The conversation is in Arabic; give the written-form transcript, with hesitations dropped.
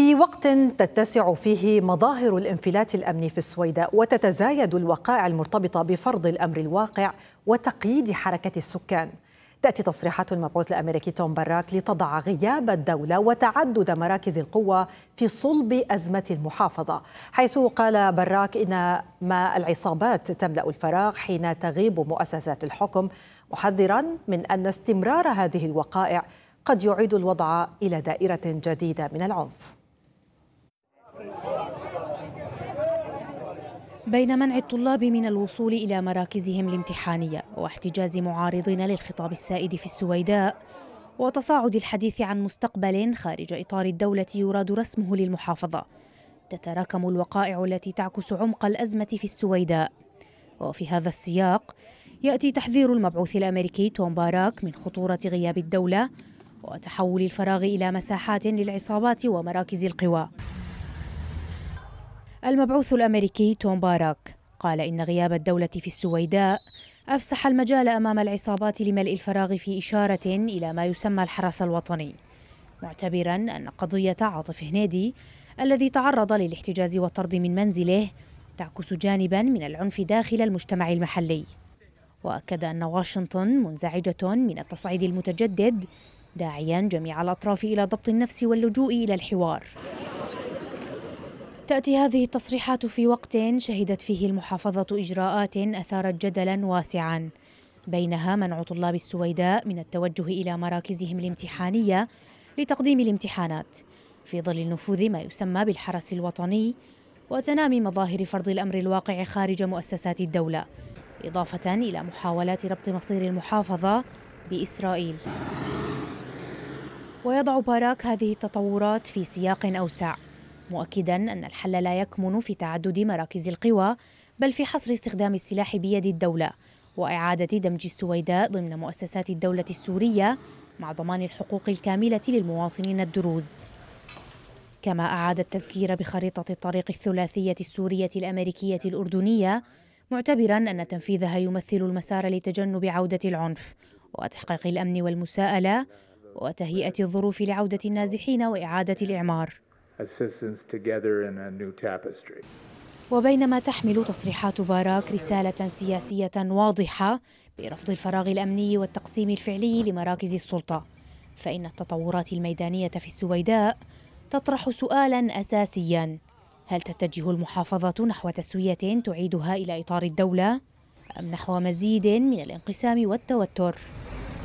في وقت تتسع فيه مظاهر الانفلات الأمني في السويداء وتتزايد الوقائع المرتبطة بفرض الأمر الواقع وتقييد حركة السكان، تأتي تصريحات المبعوث الأمريكي توم باراك لتضع غياب الدولة وتعدد مراكز القوة في صلب أزمة المحافظة، حيث قال باراك إن ما العصابات تملأ الفراغ حين تغيب مؤسسات الحكم، محذرا من أن استمرار هذه الوقائع قد يعيد الوضع إلى دائرة جديدة من العنف. بين منع الطلاب من الوصول إلى مراكزهم الامتحانية واحتجاز معارضين للخطاب السائد في السويداء وتصاعد الحديث عن مستقبل خارج إطار الدولة يراد رسمه للمحافظة، تتراكم الوقائع التي تعكس عمق الأزمة في السويداء. وفي هذا السياق يأتي تحذير المبعوث الأمريكي توم باراك من خطورة غياب الدولة وتحول الفراغ إلى مساحات للعصابات ومراكز القوى. المبعوث الأمريكي توم باراك قال إن غياب الدولة في السويداء أفسح المجال أمام العصابات لملء الفراغ في إشارة إلى ما يسمى الحرس الوطني، معتبرا أن قضية عاطف هنيدي الذي تعرض للاحتجاز والطرد من منزله تعكس جانبا من العنف داخل المجتمع المحلي. وأكد أن واشنطن منزعجة من التصعيد المتجدد، داعيا جميع الأطراف إلى ضبط النفس واللجوء إلى الحوار. تأتي هذه التصريحات في وقت شهدت فيه المحافظة إجراءات أثارت جدلا واسعا، بينها منع طلاب السويداء من التوجه إلى مراكزهم الامتحانية لتقديم الامتحانات في ظل نفوذ ما يسمى بالحرس الوطني وتنامي مظاهر فرض الأمر الواقع خارج مؤسسات الدولة، إضافة إلى محاولات ربط مصير المحافظة بإسرائيل. ويضع باراك هذه التطورات في سياق أوسع، مؤكدا أن الحل لا يكمن في تعدد مراكز القوى بل في حصر استخدام السلاح بيد الدولة وإعادة دمج السويداء ضمن مؤسسات الدولة السورية مع ضمان الحقوق الكاملة للمواطنين الدروز. كما أعاد التذكير بخريطة الطريق الثلاثية السورية الأمريكية الأردنية، معتبرا أن تنفيذها يمثل المسار لتجنب عودة العنف وتحقيق الأمن والمساءلة وتهيئة الظروف لعودة النازحين وإعادة الإعمار. وبينما تحمل تصريحات باراك رسالة سياسية واضحة برفض الفراغ الأمني والتقسيم الفعلي لمراكز السلطة، فإن التطورات الميدانية في السويداء تطرح سؤالا أساسيا: هل تتجه المحافظة نحو تسوية تعيدها إلى إطار الدولة أم نحو مزيد من الانقسام والتوتر؟